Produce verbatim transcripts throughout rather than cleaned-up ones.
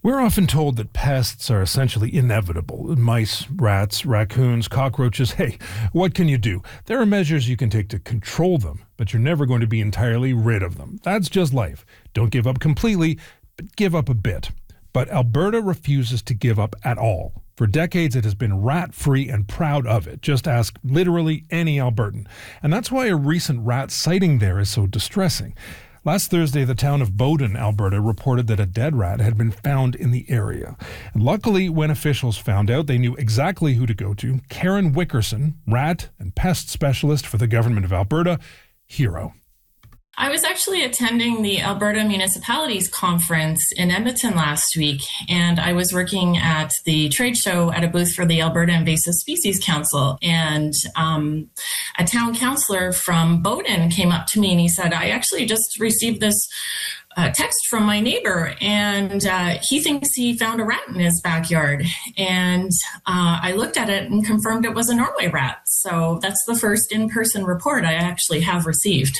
We're often told that pests are essentially inevitable. Mice, rats, raccoons, cockroaches. Hey, what can you do? There are measures you can take to control them, but you're never going to be entirely rid of them. That's just life. Don't give up completely, but give up a bit. But Alberta refuses to give up at all. For decades, it has been rat-free and proud of it. Just ask literally any Albertan. And that's why a recent rat sighting there is so distressing. Last Thursday, the town of Bowden, Alberta, reported that a dead rat had been found in the area. And luckily, when officials found out, they knew exactly who to go to. Karen Wickerson, rat and pest specialist for the Government of Alberta, hero. I was actually attending the Alberta Municipalities Conference in Edmonton last week, and I was working at the trade show at a booth for the Alberta Invasive Species Council. And um, a town councillor from Bowden came up to me and he said, I actually just received this uh, text from my neighbor, and uh, he thinks he found a rat in his backyard. And uh, I looked at it and confirmed it was a Norway rat. So that's the first in-person report I actually have received.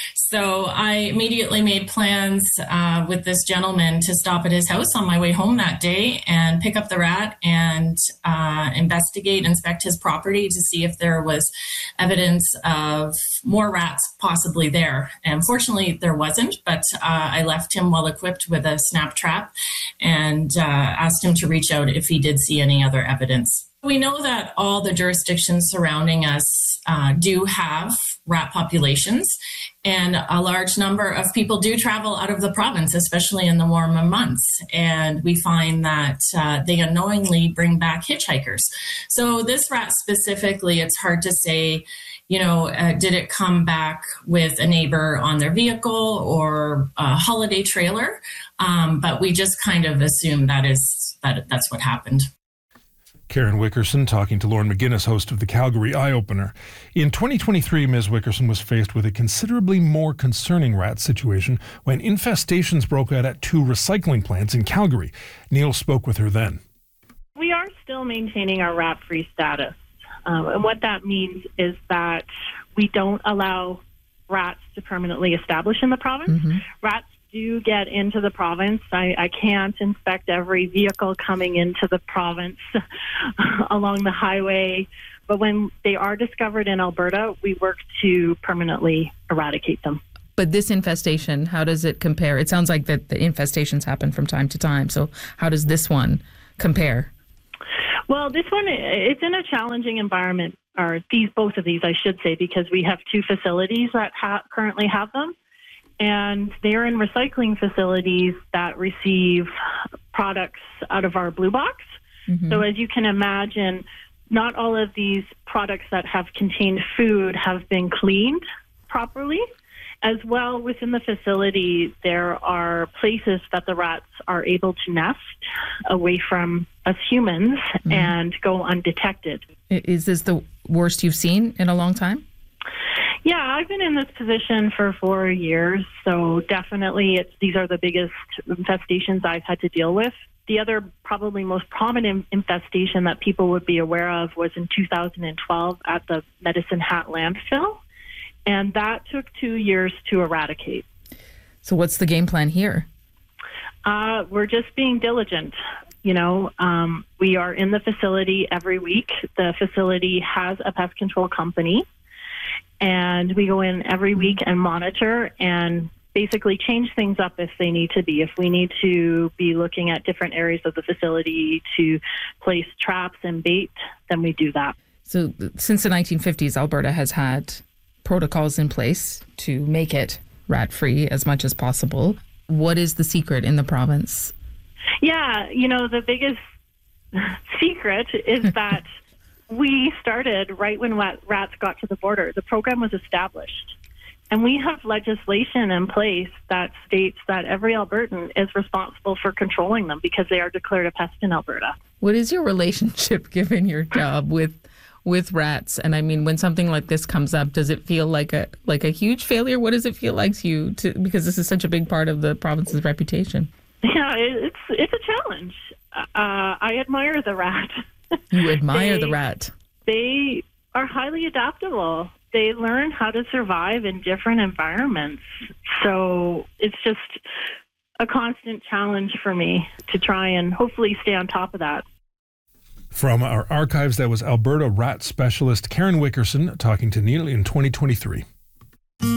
So I immediately made plans uh, with this gentleman to stop at his house on my way home that day and pick up the rat and uh, investigate, inspect his property to see if there was evidence of more rats possibly there. And fortunately, there wasn't, but uh, I left him well equipped with a snap trap and uh, asked him to reach out if he did see any other evidence. We know that all the jurisdictions surrounding us uh, do have rat populations, and a large number of people do travel out of the province, especially in the warmer months. And we find that uh, they unknowingly bring back hitchhikers. So this rat specifically, it's hard to say, you know, uh, did it come back with a neighbor on their vehicle or a holiday trailer? Um, but we just kind of assume that is that that's what happened. Karen Wickerson talking to Lauren McGuinness, host of the Calgary Eye Opener. In twenty twenty-three, Miz Wickerson was faced with a considerably more concerning rat situation when infestations broke out at two recycling plants in Calgary. Neil spoke with her then. We are still maintaining our rat-free status. Um, and what that means is that we don't allow rats to permanently establish in the province. Mm-hmm. Rats do get into the province. I, I can't inspect every vehicle coming into the province along the highway. But when they are discovered in Alberta, we work to permanently eradicate them. But this infestation, how does it compare? It sounds like that the infestations happen from time to time. So how does this one compare? Well, this one, it's in a challenging environment, or these, both of these, I should say, because we have two facilities that ha- currently have them. And they're in recycling facilities that receive products out of our blue box. Mm-hmm. So as you can imagine, not all of these products that have contained food have been cleaned properly. As well, within the facility, there are places that the rats are able to nest away from us humans mm-hmm. and go undetected. Is this the worst you've seen in a long time? Yeah, I've been in this position for four years, so definitely it's, these are the biggest infestations I've had to deal with. The other probably most prominent infestation that people would be aware of was in two thousand twelve at the Medicine Hat landfill, and that took two years to eradicate. So what's the game plan here? Uh, we're just being diligent. You know, um, we are in the facility every week. The facility has a pest control company. And we go in every week and monitor and basically change things up if they need to be. If we need to be looking at different areas of the facility to place traps and bait, then we do that. So since the nineteen fifties, Alberta has had protocols in place to make it rat-free as much as possible. What is the secret in the province? Yeah, you know, the biggest secret is that we started right when rats got to the border. The program was established. And we have legislation in place that states that every Albertan is responsible for controlling them because they are declared a pest in Alberta. What is your relationship, given your job, with with rats? And I mean, when something like this comes up, does it feel like a like a huge failure? What does it feel like to you? To, because this is such a big part of the province's reputation. Yeah, it's it's a challenge. Uh, I admire the rat. You admire they, the rat. They are highly adaptable. They learn how to survive in different environments. So it's just, a constant challenge for me to try and hopefully stay on top of that. From our archives, that was Alberta rat specialist Karen Wickerson talking to Neil in twenty twenty-three.